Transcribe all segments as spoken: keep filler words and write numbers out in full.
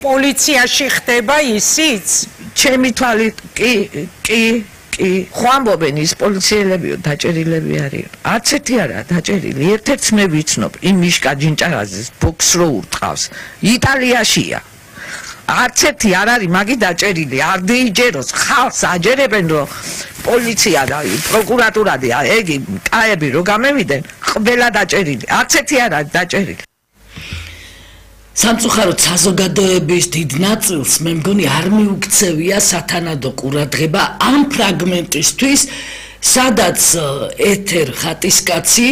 პოლიციაში ხდება ისიც? ჩემი თვალით კი, კი, კი. ხო ამბობენ ის პოლიციელებიო დაჭერილები არიან. არც ერთი არაა დაჭერილი. ერთ-ერთს მე ვიცნობ, იმ მიშკა ჯინჭარაძეს ბოქს რო ურტყავს. იტალიაშია. არც ერთი არ არის მაგი დაჭერილი. არ დეიჯეროს, ხალხს აჯერებენ რომ პოლიცია და პროკურატურა და ეგი კაები რო გამევიდნენ, ყველა დაჭერილი. არც ერთი არ არის დაჭერილი. სამწუხაროდ საზოგადოების დიდ ნაწილს მე მგონი არ მიუქცევია სათანადო ყურადღება ამ ფრაგმენტისთვის, სადაც ეთერ ხატისკაცი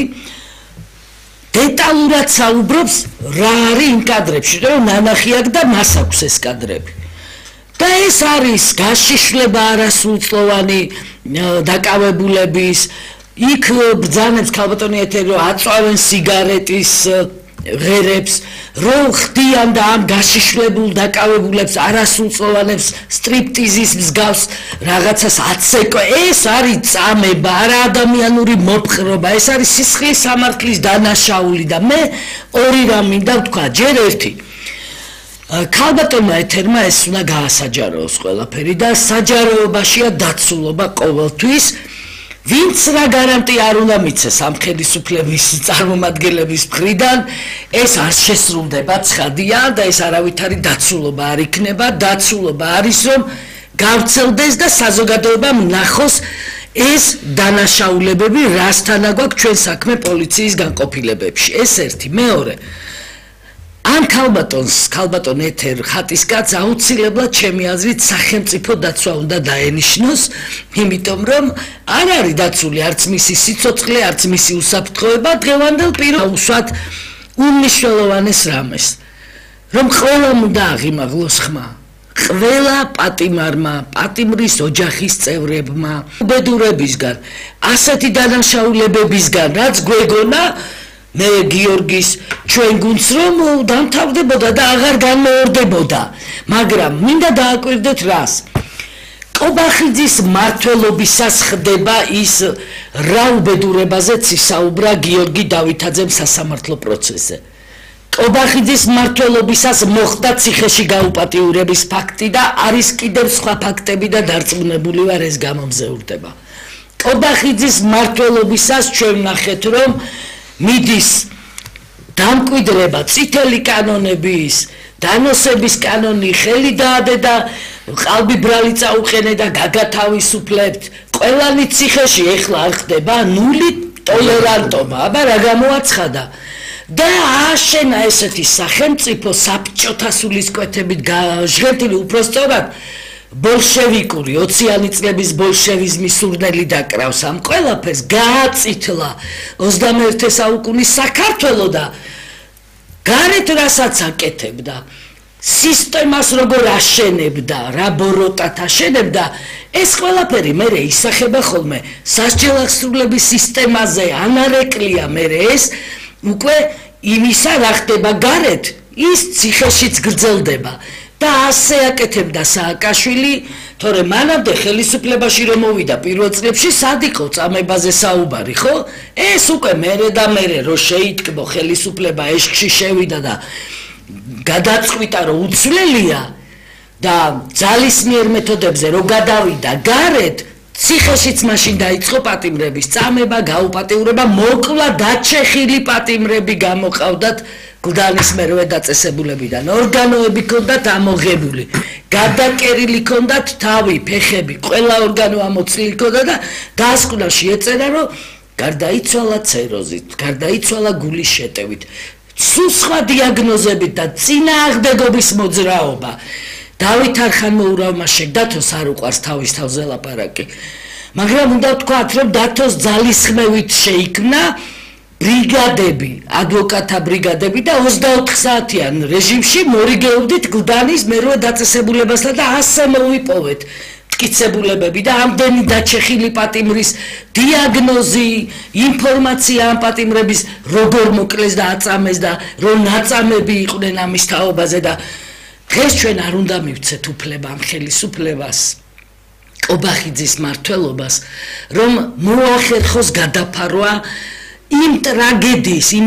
დეტალურად საუბრობს რა არის იმ კადრებში, რომ ნანახიაკ და მას აქვს ეს კადრები. და ეს არის გაშიშვლება არასრულწლოვანი დაკავებულების, იქ ბრძანებს ქალბატონი ეთერი რომ აწვავენ სიგარეტის ღერებს, რომ ხდიან და ამ გაშიშლებულ დაკავებულებს არასრულწლოვანებს სტრიპტიზის მსგავს რაღაცას აცეკვა. ეს არის წამება, არა ადამიანური მოპყრობა, ეს არის სისხლის სამართლის დანაშაული და მე ორი რამ მინდა ვთქვა. ჯერ ერთი, ქალბატონმა ეთერმა ეს უნდა გაასაჯაროოს ყველაფერი და საჯაროებაშია დაცულობა ყოველთვის. ვინც რა გარანტია არ უნდა მიცეს ამ ხელისუფლების წარმომადგენლების მხრიდან, ეს არ შესრულდება ცხადია და ეს არავითარი დაცულობა არ იქნება. დაცულობა არის რომ გავრცელდეს და საზოგადოებამ ნახოს ეს დანაშაულებები რასთან აგვაქვს ჩვენ საქმე პოლიციის განყოფილებებში. ეს ერთი. მეორე, ამ ქალბატონს, ქალბატონ ეთერ ხატისკაცს აუცილებლად ჩემი აზრით სახელმწიფო დაცვა უნდა დაენიშნოს, იმიტომ რომ არ არის დაცული არც მისი სიცოცხლე, არც მისი უსაფრთხოება, დღევანდელ პირობებში უსვათ უმნიშვნელოვანეს რამეს, რომ ყველამ უნდა აღიმაღლოს ხმა. ყველა პატიმარმა, პატიმრის ოჯახის წევრებმა, უბედურებისგან, ასეთი დანაშაულებებისგან, რაც გვეგონა მე გიორგის ჩვენ გუნდს რომ დამთავრდებოდა და აღარ განმეორდებოდა, მაგრამ მინდა დააკვირდეთ რას. კობახიძის მმართველობისას ხდება ის რა უბედურებაზეც ისაუბრა გიორგი დავითაძემ სასამართლო პროცესზე. კობახიძის მმართველობისას მოხდა ციხეში გაუპატიურების ფაქტი და არის კიდევ სხვა ფაქტები და დარწმუნებული ვარ ეს გამომზეურდება. კობახიძის მმართველობისას ჩვენ ვნახეთ რომ მიდის დამკვიდრება წითელი კანონების, დანოსების კანონი ხელი დაადე და ყალბი ბრალი წაუყენე და გაგათავისუფლებთ. ყველანი ციხეში ეხლა არ ხდება ნული ტოლერანტობა, აბა რა გამოაცხადა. და ააშენა ესეთი სახელმწიფო საბჭოთა სულისკვეთებით გაჟღერტილი, უпроსწორად ბოლშევიკური ოციანი წლების ბოლშევიზმის სურნელი დაკრავს ამ ყველაფერს, გააწითლა ოცდამეერთე საუკუნის საქართველო და გარეთ რასაც აკეთებდა, სისტემას როგორ აშენებდა, რა ბოროტად აშენებდა, ეს ყველაფერი მერე ისახება ხოლმე სასჯელახსრულების სისტემაზე, ანარეკლია მერე ეს უკვე იმისა რა ხდება გარეთ, ის ციხეშიც გრძელდება. და ასე აკეთებდა სააკაშვილი, თორემ მანამდე ხელისუფლებაში რომ მოვიდა პირველ წლებში სად იყო წამებაზე საუბარი, ხო? ეს უკვე მერე და მერე რო შეიტკბო ხელისუფლება ეშკში შევიდა და გადაწყვიტა რომ უცვლელია და ძალისმიერ მეთოდებზე რო გადავიდა გარეთ, ციხეშიც მაშინ დაიწყო პატიმრების წამება, გაუპატიურება, მოკლა დაჩეხილი პატიმრები გამოყავდათ გლდანის მერვე დაწესებულებიდან, ორგანოები ქონდათ ამოღებული, გადაკერილი ქონდათ თავი, ფეხები, ყველა ორგანო ამოცლილი ქონდა და დასკვნაში ეწერა რომ გარდაიცვალა ცეროზით, გარდაიცვალა გულის შეტევით, სულ სხვა დიაგნოზებით და წინააღმდეგობის მოძრაობა. დავით არხანმოურავმა შეგდათოს არ უყვარს თავის თავზე ლაპარაკი, მაგრამ უნდა ვთქვათ რომ დათოს ძალისხმევით შეიქმნა ბრიგადები, ადვოკატთა ბრიგადები და ოცდაოთხ საათიან რეჟიმში მორიგეობდით გლდანის მერვე დაწესებულებასთან და ასე მოვიპოვეთ მტკიცებულებები და ამდენი დაჩეხილი პატიმრის დიაგნოზი, ინფორმაცია ამ პატიმრების როგორ მოკლეს და აწამეს და რომ ნაწამები იყვნენ ამის თაობაზე და დღეს ჩვენ არ უნდა მივცეთ უფლება ამ ხელისუფლებას, კობახიძის მმართველობას, რომ მოახერხოს გადაფარვა იმ ტრაგედიის, იმ